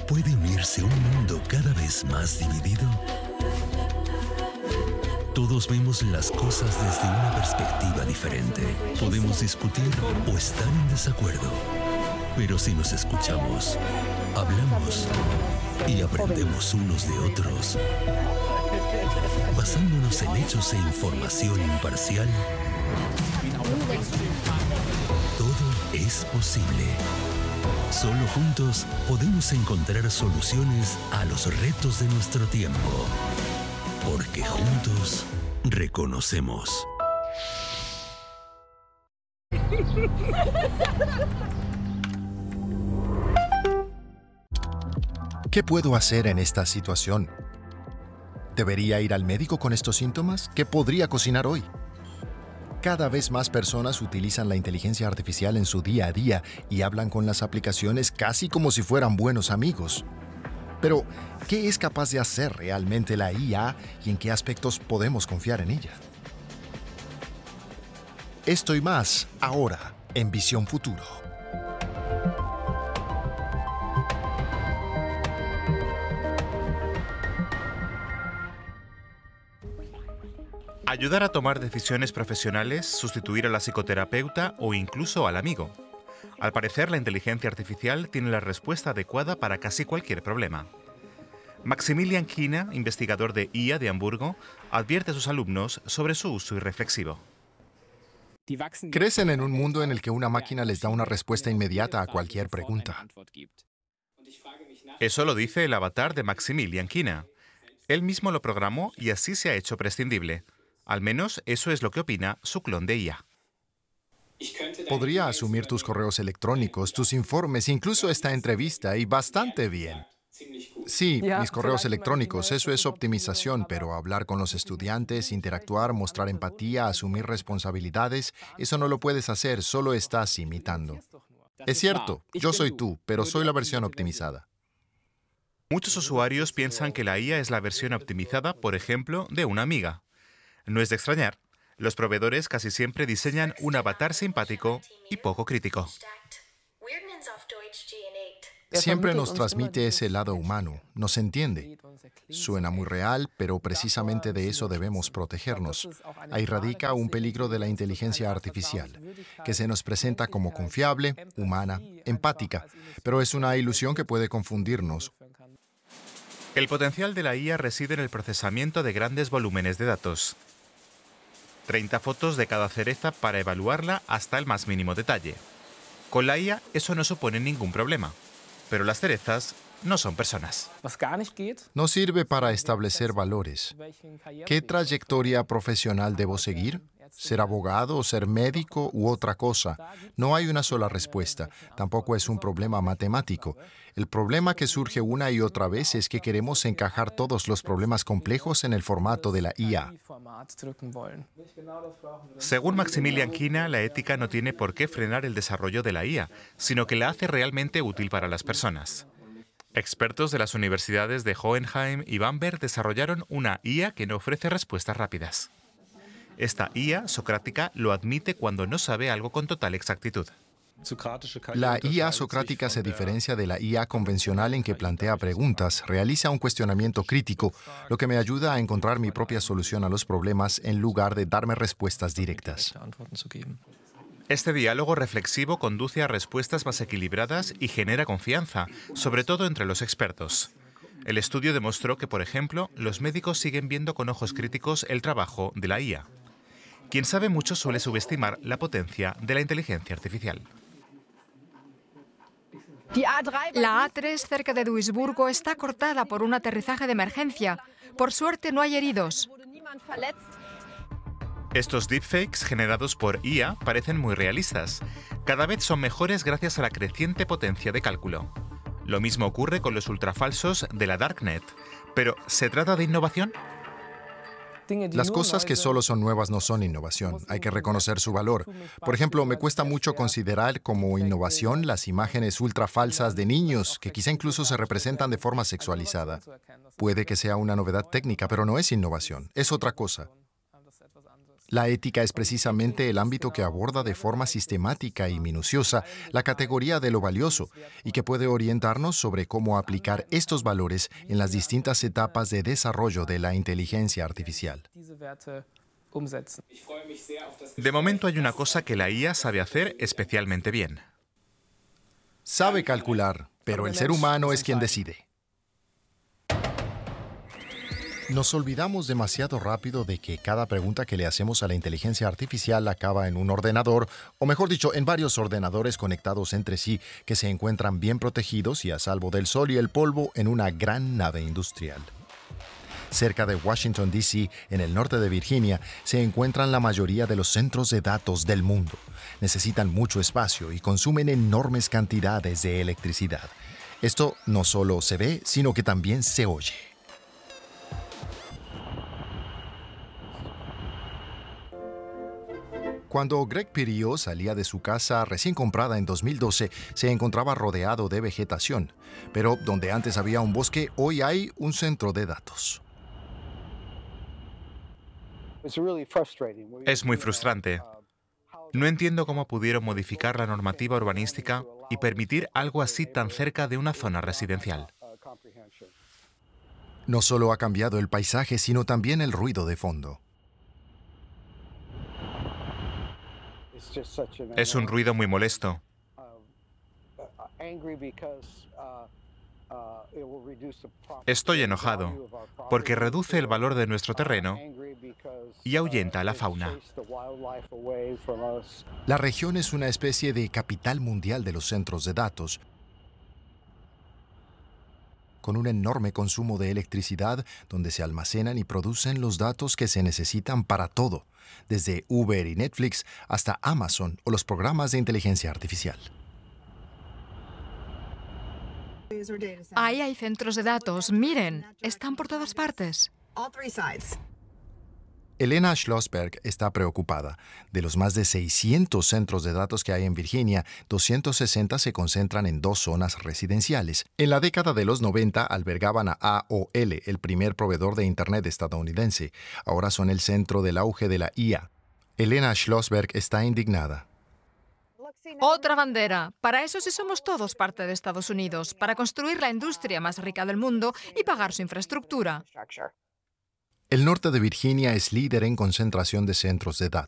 ¿Puede unirse un mundo cada vez más dividido? Todos vemos las cosas desde una perspectiva diferente. Podemos discutir o estar en desacuerdo. Pero si nos escuchamos, hablamos y aprendemos unos de otros, basándonos en hechos e información imparcial, todo es posible. Solo juntos podemos encontrar soluciones a los retos de nuestro tiempo. Porque juntos reconocemos. ¿Qué puedo hacer en esta situación? ¿Debería ir al médico con estos síntomas? ¿Qué podría cocinar hoy? Cada vez más personas utilizan la inteligencia artificial en su día a día y hablan con las aplicaciones casi como si fueran buenos amigos. Pero, ¿qué es capaz de hacer realmente la IA y en qué aspectos podemos confiar en ella? Esto y más, ahora, en Visión Futuro. Ayudar a tomar decisiones profesionales, sustituir a la psicoterapeuta o incluso al amigo. Al parecer, la inteligencia artificial tiene la respuesta adecuada para casi cualquier problema. Maximilian Kina, investigador de IA de Hamburgo, advierte a sus alumnos sobre su uso irreflexivo. Crecen en un mundo en el que una máquina les da una respuesta inmediata a cualquier pregunta. Eso lo dice el avatar de Maximilian Kina. Él mismo lo programó y así se ha hecho prescindible. Al menos eso es lo que opina su clon de IA. Podría asumir tus correos electrónicos, tus informes, incluso esta entrevista, y bastante bien. Sí, mis correos electrónicos, eso es optimización, pero hablar con los estudiantes, interactuar, mostrar empatía, asumir responsabilidades, eso no lo puedes hacer, solo estás imitando. Es cierto, yo soy tú, pero soy la versión optimizada. Muchos usuarios piensan que la IA es la versión optimizada, por ejemplo, de una amiga. No es de extrañar. Los proveedores casi siempre diseñan un avatar simpático y poco crítico. Siempre nos transmite ese lado humano, nos entiende. Suena muy real, pero precisamente de eso debemos protegernos. Ahí radica un peligro de la inteligencia artificial, que se nos presenta como confiable, humana, empática, pero es una ilusión que puede confundirnos. El potencial de la IA reside en el procesamiento de grandes volúmenes de datos. 30 fotos de cada cereza para evaluarla hasta el más mínimo detalle. Con la IA eso no supone ningún problema, pero las cerezas no son personas. No sirve para establecer valores. ¿Qué trayectoria profesional debo seguir? ¿Ser abogado, ser médico u otra cosa? No hay una sola respuesta. Tampoco es un problema matemático. El problema que surge una y otra vez es que queremos encajar todos los problemas complejos en el formato de la IA. Según Maximilian Kina, la ética no tiene por qué frenar el desarrollo de la IA, sino que la hace realmente útil para las personas. Expertos de las universidades de Hohenheim y Bamberg desarrollaron una IA que no ofrece respuestas rápidas. Esta IA socrática lo admite cuando no sabe algo con total exactitud. La IA socrática se diferencia de la IA convencional en que plantea preguntas, realiza un cuestionamiento crítico, lo que me ayuda a encontrar mi propia solución a los problemas en lugar de darme respuestas directas. Este diálogo reflexivo conduce a respuestas más equilibradas y genera confianza, sobre todo entre los expertos. El estudio demostró que, por ejemplo, los médicos siguen viendo con ojos críticos el trabajo de la IA. Quien sabe mucho suele subestimar la potencia de la inteligencia artificial. La A3 cerca de Duisburgo está cortada por un aterrizaje de emergencia. Por suerte no hay heridos. Estos deepfakes generados por IA parecen muy realistas. Cada vez son mejores gracias a la creciente potencia de cálculo. Lo mismo ocurre con los ultrafalsos de la Darknet. Pero, ¿se trata de innovación? Las cosas que solo son nuevas no son innovación, hay que reconocer su valor. Por ejemplo, me cuesta mucho considerar como innovación las imágenes ultra falsas de niños, que quizá incluso se representan de forma sexualizada. Puede que sea una novedad técnica, pero no es innovación, es otra cosa. La ética es precisamente el ámbito que aborda de forma sistemática y minuciosa la categoría de lo valioso y que puede orientarnos sobre cómo aplicar estos valores en las distintas etapas de desarrollo de la inteligencia artificial. De momento hay una cosa que la IA sabe hacer especialmente bien. Sabe calcular, pero el ser humano es quien decide. Nos olvidamos demasiado rápido de que cada pregunta que le hacemos a la inteligencia artificial acaba en un ordenador, o mejor dicho, en varios ordenadores conectados entre sí que se encuentran bien protegidos y a salvo del sol y el polvo en una gran nave industrial. Cerca de Washington, D.C., en el norte de Virginia, se encuentran la mayoría de los centros de datos del mundo. Necesitan mucho espacio y consumen enormes cantidades de electricidad. Esto no solo se ve, sino que también se oye. Cuando Greg Pirillo salía de su casa recién comprada en 2012, se encontraba rodeado de vegetación. Pero donde antes había un bosque, hoy hay un centro de datos. Es muy frustrante. No entiendo cómo pudieron modificar la normativa urbanística y permitir algo así tan cerca de una zona residencial. No solo ha cambiado el paisaje, sino también el ruido de fondo. Es un ruido muy molesto. Estoy enojado porque reduce el valor de nuestro terreno y ahuyenta a la fauna. La región es una especie de capital mundial de los centros de datos, con un enorme consumo de electricidad donde se almacenan y producen los datos que se necesitan para todo, desde Uber y Netflix hasta Amazon o los programas de inteligencia artificial. Ahí hay centros de datos. Miren, están por todas partes. Elena Schlossberg está preocupada. De los más de 600 centros de datos que hay en Virginia, 260 se concentran en 2 zonas residenciales. En la década de los 90 albergaban a AOL, el primer proveedor de Internet estadounidense. Ahora son el centro del auge de la IA. Elena Schlossberg está indignada. Otra bandera. Para eso sí somos todos parte de Estados Unidos, para construir la industria más rica del mundo y pagar su infraestructura. El norte de Virginia es líder en concentración de centros de datos.